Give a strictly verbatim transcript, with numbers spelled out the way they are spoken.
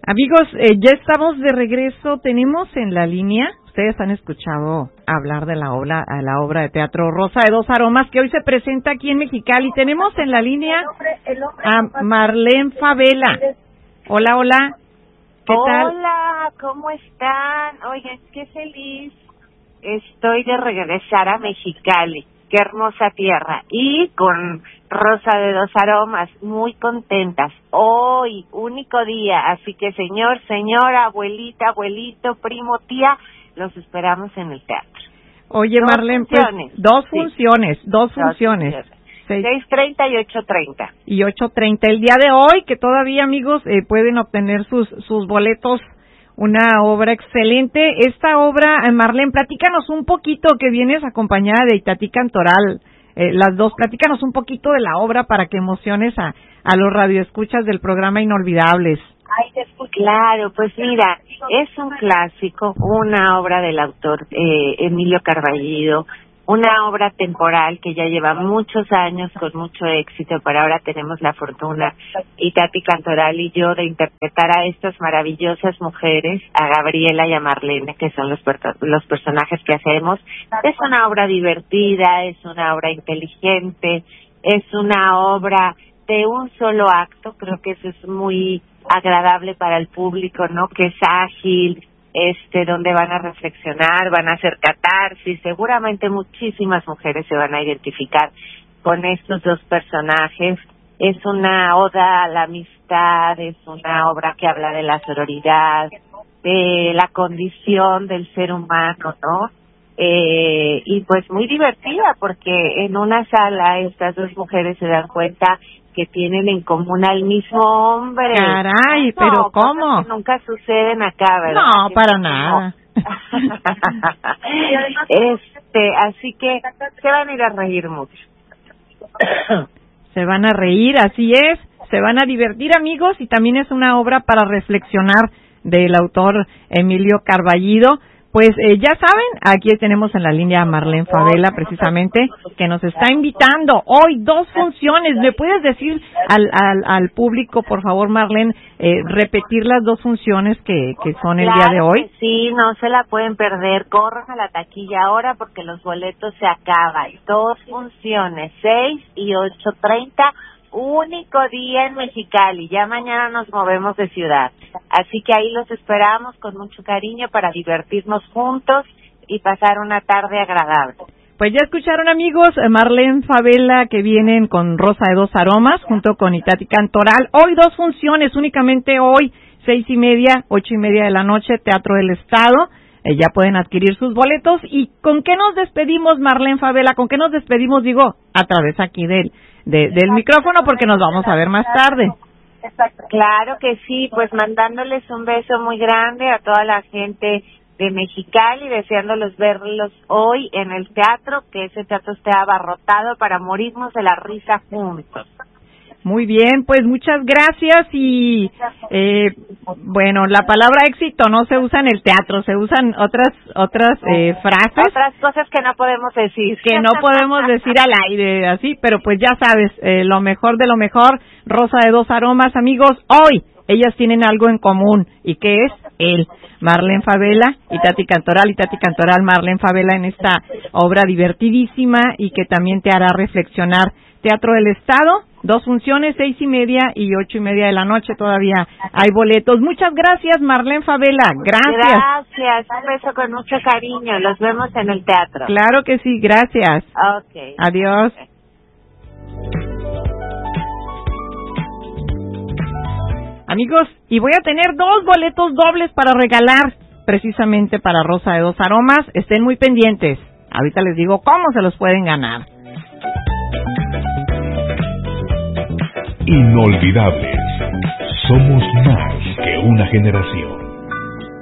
Amigos, eh, ya estamos de regreso. Tenemos en la línea, ustedes han escuchado hablar de la obra, la obra de teatro Rosa de dos Aromas, que hoy se presenta aquí en Mexicali. Tenemos en la línea a Marlene Favela. Hola, hola. ¿Qué tal? Hola, ¿cómo están? Oigan, qué feliz estoy de regresar a Mexicali. Qué hermosa tierra. Y con Rosa de dos Aromas, muy contentas. Hoy, único día. Así que, señor, señora, abuelita, abuelito, primo, tía, los esperamos en el teatro. Oye, dos Marlene, funciones. pues, dos sí. funciones, dos, dos funciones. seis treinta y ocho treinta. Y ocho treinta. El día de hoy, que todavía, amigos, eh, pueden obtener sus, sus boletos. Una obra excelente. Esta obra, Marlene, platícanos un poquito, que vienes acompañada de Itatí Cantoral, eh, las dos, platícanos un poquito de la obra para que emociones a, a los radioescuchas del programa Inolvidables. Ay, te escucho. Claro, pues mira, es un clásico, una obra del autor eh, Emilio Carballido, una obra temporal que ya lleva muchos años con mucho éxito, pero ahora tenemos la fortuna, Itatí Cantoral y yo, de interpretar a estas maravillosas mujeres, a Gabriela y a Marlene, que son los, per- los personajes que hacemos. Es una obra divertida, es una obra inteligente, es una obra de un solo acto. Creo que eso es muy agradable para el público, ¿no? Que es ágil, este, donde van a reflexionar, van a hacer catarsis. Seguramente muchísimas mujeres se van a identificar con estos dos personajes. Es una oda a la amistad, es una obra que habla de la sororidad, de la condición del ser humano, ¿no? Eh, y pues muy divertida, porque en una sala estas dos mujeres se dan cuenta que tienen en común al mismo hombre. Caray, no, pero ¿cómo? Que nunca suceden acá, ¿verdad? No, que para como... nada. este, así que se van a ir a reír mucho. Se van a reír, así es, se van a divertir, amigos, y también es una obra para reflexionar del autor Emilio Carballido. Pues eh, ya saben, aquí tenemos en la línea a Marlene Favela, precisamente, que nos está invitando hoy dos funciones. ¿Me puedes decir al, al, al público, por favor, Marlene, eh, repetir las dos funciones que, que son el claro día de hoy? Que sí, no se la pueden perder. Corran a la taquilla ahora porque los boletos se acaban. Dos funciones, seis y ocho treinta. Único día en Mexicali, ya mañana nos movemos de ciudad, así que ahí los esperamos con mucho cariño para divertirnos juntos y pasar una tarde agradable. Pues ya escucharon, amigos, Marlene Favela, que vienen con Rosa de dos Aromas junto con Itatí Cantoral. Hoy dos funciones, únicamente hoy, seis y media, ocho y media de la noche, Teatro del Estado. Eh, ya pueden adquirir sus boletos. ¿Y con qué nos despedimos, Marlene Favela? ¿Con qué nos despedimos, digo, a través aquí del De, del micrófono, porque nos vamos a ver más tarde? Exacto. Claro que sí, pues mandándoles un beso muy grande a toda la gente de Mexicali, deseándolos verlos hoy en el teatro, que ese teatro esté abarrotado para morirnos de la risa juntos. Muy bien, pues muchas gracias y eh, bueno, la palabra éxito no se usa en el teatro, se usan otras otras eh, frases, otras cosas que no podemos decir, que no podemos decir al aire, así, pero pues ya sabes, eh, lo mejor de lo mejor, Rosa de dos Aromas, amigos, hoy ellas tienen algo en común, y que es él, Marlene Favela, Itatí Cantoral, Itatí Cantoral, Marlene Favela, en esta obra divertidísima y que también te hará reflexionar. Teatro del Estado, dos funciones, seis y media y ocho y media de la noche, todavía hay boletos. Muchas gracias, Marlene Favela, gracias. Gracias, un beso con mucho cariño, los vemos en el teatro. Claro que sí, gracias. Okay. Adiós. Okay. Amigos, y voy a tener dos boletos dobles para regalar, precisamente para Rosa de dos Aromas. Estén muy pendientes. Ahorita les digo cómo se los pueden ganar. Inolvidables. Somos más que una generación.